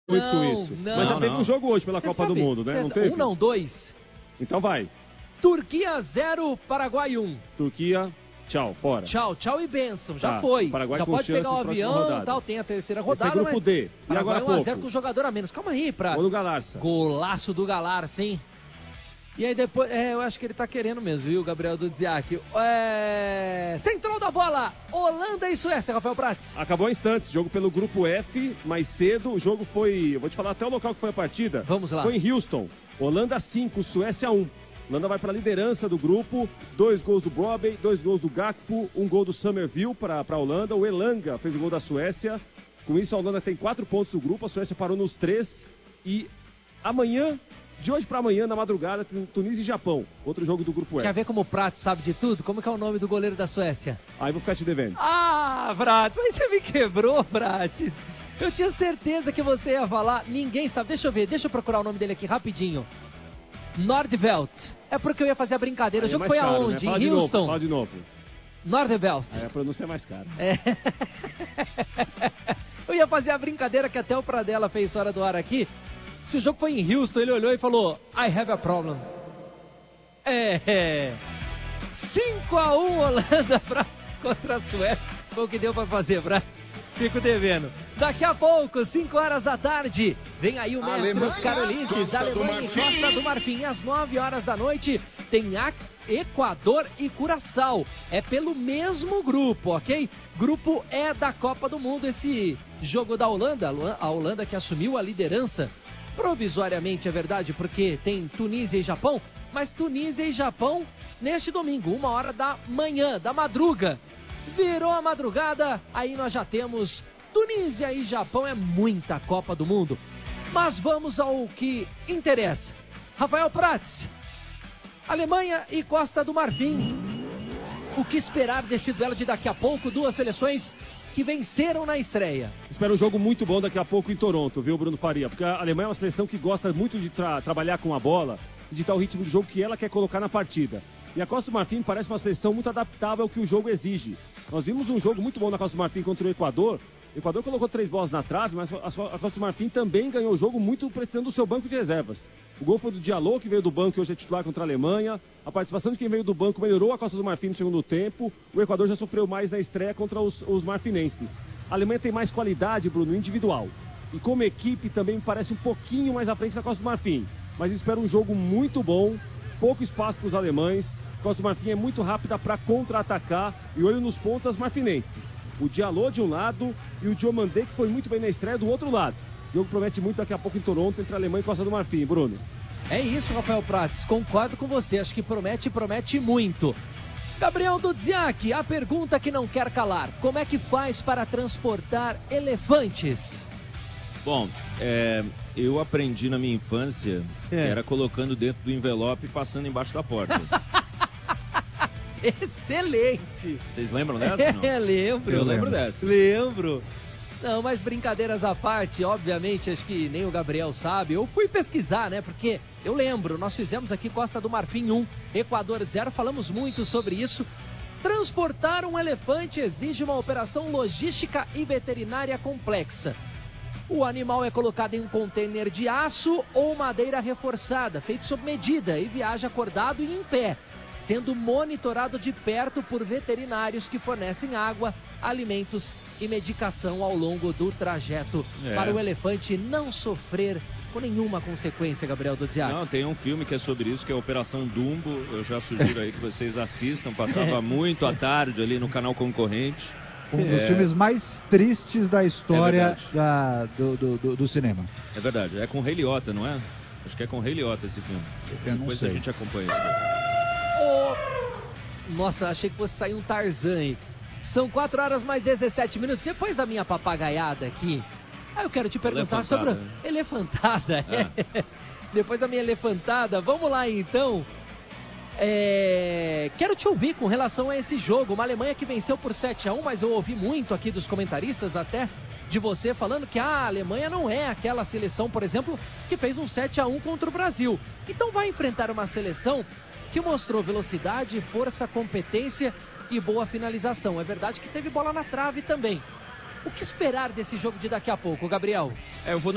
muito com isso. Mas já teve um jogo hoje pela Copa do Mundo, né? Não teve? Não, 2. Então vai. Turquia 0, Paraguai 1. Turquia, tchau, fora. Tchau e bênção, já foi. Paraguai já com pode pegar o avião e tal, tem a terceira rodada. Esse é grupo D. E Paraguai agora 1x0 com um jogador a menos. Calma aí, Prats. Gol do Galarça. Golaço do Galarça, hein? E aí depois, eu acho que ele tá querendo mesmo, viu, Gabriel Dudziak? Central da bola, Holanda e Suécia, Rafael Prats. Acabou em instantes, jogo pelo grupo F, mais cedo, o jogo foi, eu vou te falar até o local que foi a partida. Vamos lá. Foi em Houston, Holanda 5, Suécia 1. Holanda vai para a liderança do grupo, 2 gols do Brobbey, 2 gols do Gakpo, 1 gol do Summerville para a Holanda, o Elanga fez o gol da Suécia. Com isso a Holanda tem 4 pontos do grupo, a Suécia parou nos 3 e amanhã... De hoje pra amanhã, na madrugada, Tunísia e Japão. Outro jogo do Grupo F. Quer ver como o Prats sabe de tudo? Como que é o nome do goleiro da Suécia? Aí vou ficar te devendo. Ah, Prats, aí você me quebrou, Prats. Eu tinha certeza que você ia falar. Ninguém sabe. Deixa eu ver, deixa eu procurar o nome dele aqui rapidinho. Nordveld. É porque eu ia fazer a brincadeira. O jogo foi caro, aonde? Né? Em Houston. Fala de novo. Nordveld. Aí a pronúncia é mais cara. Eu ia fazer a brincadeira que até o Pradella fez fora do ar aqui. Se o jogo foi em Houston, ele olhou e falou: I have a problem. 5-1 Holanda contra a Suécia. Foi o que deu pra fazer, Brasil. Fico devendo. Daqui a pouco, 5 horas da tarde, vem aí o mestre Oscar Ulisses, Alemanha e Costa do Marfim. Às 9 horas da noite, tem Equador e Curaçao. É pelo mesmo grupo, ok? Grupo E da Copa do Mundo, esse jogo da Holanda. A Holanda que assumiu a liderança provisoriamente, é verdade, porque tem Tunísia e Japão, mas Tunísia e Japão neste domingo, 1 hora da manhã, da madruga. Virou a madrugada, aí nós já temos Tunísia e Japão, é muita Copa do Mundo. Mas vamos ao que interessa. Rafael Prats, Alemanha e Costa do Marfim. O que esperar desse duelo de daqui a pouco? Duas seleções que venceram na estreia. Espero um jogo muito bom daqui a pouco em Toronto, viu, Bruno Faria? Porque a Alemanha é uma seleção que gosta muito de trabalhar com a bola e de dar o ritmo do jogo que ela quer colocar na partida. E a Costa do Marfim parece uma seleção muito adaptável ao que o jogo exige. Nós vimos um jogo muito bom na Costa do Marfim contra o Equador. O Equador colocou 3 bolas na trave, mas a Costa do Marfim também ganhou o jogo muito precisando do seu banco de reservas. O gol foi do Diallo, que veio do banco e hoje é titular contra a Alemanha. A participação de quem veio do banco melhorou a Costa do Marfim no segundo tempo. O Equador já sofreu mais na estreia contra os marfinenses. A Alemanha tem mais qualidade, Bruno, individual. E como equipe também me parece um pouquinho mais à frente da Costa do Marfim. Mas espero um jogo muito bom, pouco espaço para os alemães. A Costa do Marfim é muito rápida para contra-atacar e olho nos pontos das marfinenses. O Diallo de um lado e o Diomandé, que foi muito bem na estreia, do outro lado. O jogo promete muito daqui a pouco em Toronto, entre a Alemanha e Costa do Marfim, Bruno. É isso, Rafael Prats, concordo com você, acho que promete muito. Gabriel Dudziak, a pergunta que não quer calar, como é que faz para transportar elefantes? Bom, eu aprendi na minha infância, que era colocando dentro do envelope e passando embaixo da porta. Excelente! Vocês lembram dessa? Não? Lembro. Eu lembro dessa. Lembro. Não, mas brincadeiras à parte, obviamente, acho que nem o Gabriel sabe. Eu fui pesquisar, né? Porque eu lembro, nós fizemos aqui Costa do Marfim 1, Equador 0, falamos muito sobre isso. Transportar um elefante exige uma operação logística e veterinária complexa. O animal é colocado em um contêiner de aço ou madeira reforçada, feito sob medida, e viaja acordado e em pé, sendo monitorado de perto por veterinários que fornecem água, alimentos e medicação ao longo do trajeto, para o elefante não sofrer com nenhuma consequência, Gabriel Dudziak. Não, tem um filme que é sobre isso, que é Operação Dumbo. Eu já sugiro aí que vocês assistam, passava muito à tarde ali no canal concorrente. Um dos filmes mais tristes da história do cinema. É verdade, é com o Ray Liotta, não é? Acho que é com o Ray Liotta esse filme. Depois a gente acompanha isso. Nossa, achei que fosse sair um Tarzan aí. São 4 horas mais 17 minutos. Depois da minha papagaiada aqui, eu quero te perguntar sobre... Elefantada. Depois da minha elefantada, vamos lá então. Quero te ouvir com relação a esse jogo. Uma Alemanha que venceu por 7-1, mas eu ouvi muito aqui dos comentaristas, até de você, falando que a Alemanha não é aquela seleção, por exemplo, que fez um 7-1 contra o Brasil. Então vai enfrentar uma seleção que mostrou velocidade, força, competência e boa finalização. É verdade que teve bola na trave também. O que esperar desse jogo de daqui a pouco, Gabriel? Eu vou